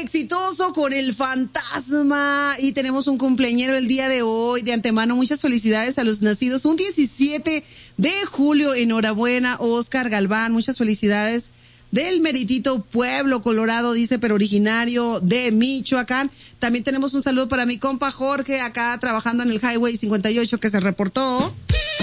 exitoso con el fantasma y tenemos un cumpleañero el día de hoy. De antemano, muchas felicidades a los nacidos un 17 de julio. Enhorabuena, Oscar Galván, muchas felicidades. Del meritito Pueblo, Colorado, dice, pero originario de Michoacán. También tenemos un saludo para mi compa Jorge, acá trabajando en el Highway 58, que se reportó.